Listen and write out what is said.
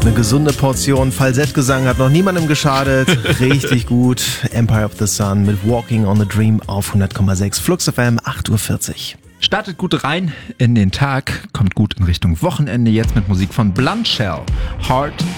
Eine gesunde Portion Falsettgesang hat noch niemandem geschadet. Richtig gut. Empire of the Sun mit Walking on the Dream auf 100,6 Flux FM, 8.40 Uhr. Startet gut rein in den Tag, kommt gut in Richtung Wochenende, jetzt mit Musik von Blunt Shell, Heart